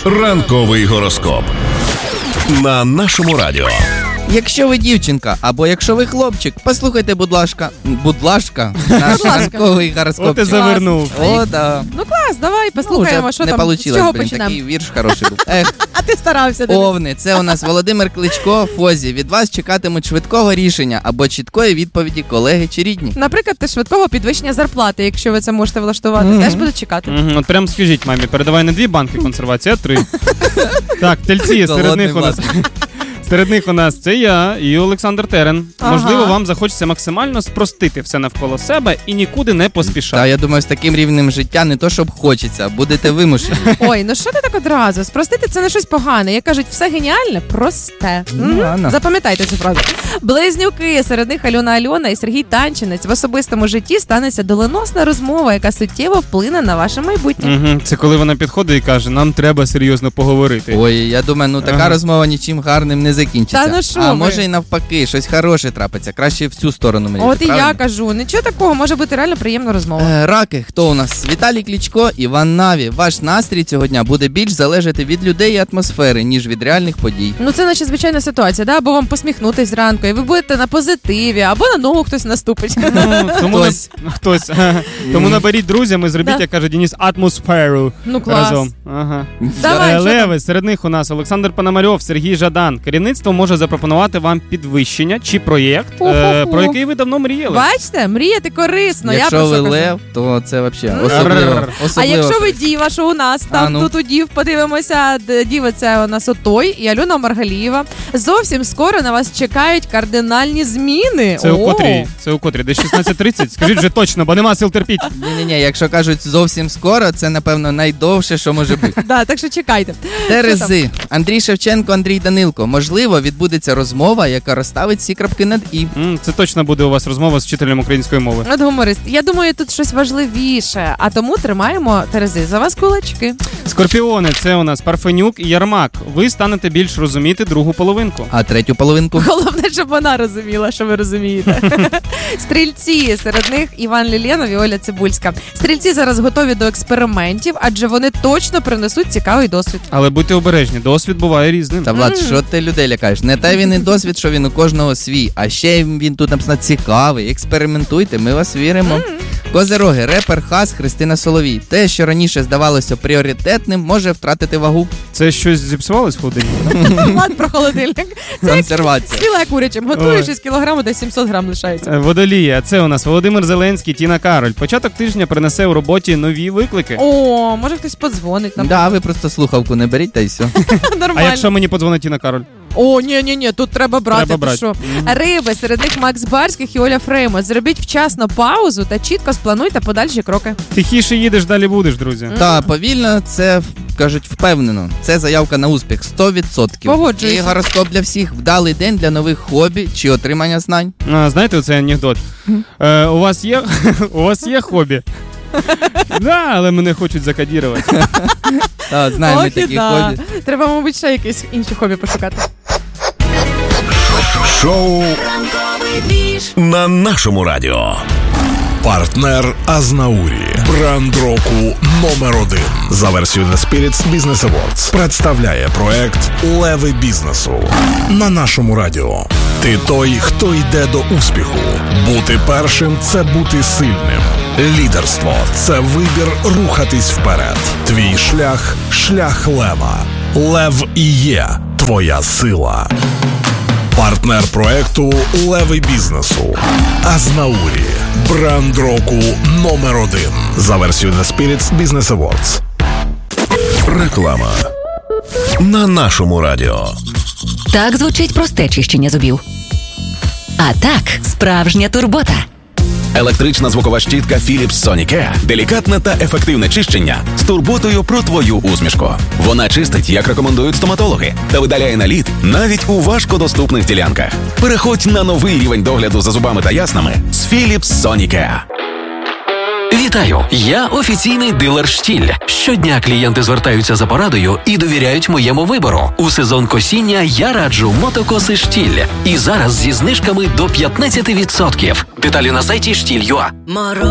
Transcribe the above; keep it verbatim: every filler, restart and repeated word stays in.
Ранковий гороскоп на нашому радіо. Якщо ви дівчинка, або якщо ви хлопчик, послухайте, будь ласка, будь ласка, наш ранковий гороскоп. О, ти завернув. О, да. Ну клас, давай послухаємо, ну, що не там, получилось, з чого блін, почнемо. такий вірш хороший був. Ех, А ти старався. овни, це у нас Володимир Кличко, Фозі. Від вас чекатимуть швидкого рішення або чіткої відповіді колеги чи рідні. Наприклад, ти швидкого підвищення зарплати, якщо ви це можете влаштувати, mm-hmm. теж буду чекати. Mm-hmm. От прям скажіть мамі, передавай не дві банки консервації, а три. Так, тельці, серед них у нас... Серед них у нас це я і Олександр Терен. Ага. Можливо, вам захочеться максимально спростити все навколо себе і нікуди не поспішати. Та, я думаю, з таким рівнем життя не то, щоб хочеться, будете вимушені. Ой, ну що ти так одразу? Спростити це не щось погане. Як кажуть, все геніальне, просте. Ну, запам'ятайте цю фразу. Близнюки, серед них Альона Альона і Сергій Танчинець. В особистому житті станеться доленосна розмова, яка суттєво вплине на ваше майбутнє. Угу. Це коли вона підходить і каже, нам треба серйозно поговорити. Ой, я думаю, ну така ага. розмова нічим гарним не закінчиться. Та ну що а ви? Може і навпаки, щось хороше трапиться. Краще в цю сторону мені. От і я кажу, нічого такого, може бути реально приємна розмова. Е, раки, хто у нас? Віталій Кличко, Іван Наві. Ваш настрій цього дня буде більш залежати від людей і атмосфери, ніж від реальних подій. Ну це наче звичайна ситуація, да? Або вам посміхнутись зранку, і ви будете на позитиві, або на ногу хтось наступить. Ну, тому хтось. На... хтось. Тому наберіть друзям і зробіть, да. як каже Денис, атмосферу. Ну клас. Разом. Ага. Давай, Леви, серед них у нас Олександр Пономарьов, Сергій Жадан. Керівництво може запропонувати вам підвищення чи проєкт, е, про який ви давно мріяли. Бачите, мріяти корисно. Якщо я ви кажу. лев, то це взагалі особливо. А якщо ви діва, що у нас там, а, ну. тут у дів, подивимося, діва це у нас Отой і Альона Маргалієва. Зовсім скоро на вас чекають кардинальні зміни. Це О! у котрій? Це у котрій? Десь шістнадцять тридцять? Скажіть вже точно, бо нема сил терпіти. Ні-ні-ні, якщо кажуть зовсім скоро, це, напевно, найдовше, що може бути. Так, так що чекайте. Терези. Андрій Шевченко, Андрій Данилко. Можливо, відбудеться розмова, яка розставить всі крапки над «і». Mm, це точно буде у вас розмова з вчителем української мови. От гуморист. Я думаю, тут щось важливіше, а тому тримаємо, Терези, за вас кулачки. Скорпіони, це у нас Парфенюк і Ярмак. Ви станете більш розуміти другу половинку. А третю половинку? Головне, щоб вона розуміла, що ви розумієте. Стрільці, серед них Іван Ліленов і Оля Цибульська. Стрільці зараз готові до експериментів, адже вони точно принесуть цікавий досвід. Але будьте обережні, досвід буває різним. Та, Влад, mm. що ти людей лякаєш? Не те він і досвід, що він у кожного свій, а ще він тут написано цікавий. Експериментуйте, ми вас віримо. Mm. Козироги, репер Хас, Христина Соловій. Те, що раніше здавалося пріоритетним, може втратити вагу. Це щось зіпсувалось в холодильнику? Влад про холодильник. Консервація. Філе курячим. Готуєш із кілограму, десь сімсот грам лишається. Водолія, це у нас Володимир Зеленський, Тіна Кароль. Початок тижня принесе у роботі нові виклики. О, може хтось подзвонить нам. Да, ви просто слухавку не беріть та й все. Нормально. А якщо мені подзвонить Тіна Кароль? О, ні-ні-ні, тут треба брати. Треба брати. Що? Mm-hmm. Риби, серед них Макс Барських і Оля Фреймут. Зробіть вчасно паузу та чітко сплануйте подальші кроки. Тихіше їдеш, далі будеш, друзі. Mm-hmm. Та, повільно, це, кажуть, впевнено. Це заявка на успіх, сто відсотків. Погоджуюся. І гороскоп для всіх. Вдалий день для нових хобі чи отримання знань. А, знаєте, оцей анекдот? Е, у вас є, у вас є хобі? Да, але мене хочуть закодірувати. Так, знаємо ми такі хобі. Треба, мабуть, ще якісь інші хобі пошукати. Шоу на нашому радіо. Партнер Азнаурі. Бренд року номер один. За версією The Spirits Business Awards представляє проект «Леви бізнесу» на нашому радіо. Ти той, хто йде до успіху. Бути першим – це бути сильним. Лідерство – це вибір рухатись вперед. Твій шлях – шлях лева. Лев і є твоя сила. Партнер проекту «Леви бізнесу» Азнаурі. Бренд року номер один. За версією The Spirits Business Awards. Реклама на нашому радіо. Так звучить просте чищення зубів. А так, справжня турбота. Електрична звукова щітка Philips Sonicare. Делікатне та ефективне чищення з турботою про твою усмішку. Вона чистить, як рекомендують стоматологи, та видаляє наліт навіть у важкодоступних ділянках. Переходь на новий рівень догляду за зубами та яснами з Philips Sonicare. Вітаю! Я офіційний дилер «Штіль». Щодня клієнти звертаються за порадою і довіряють моєму вибору. У сезон косіння я раджу мотокоси «Штіль». І зараз зі знижками до п'ятнадцять відсотків. Деталі на сайті штіль крапка ю а.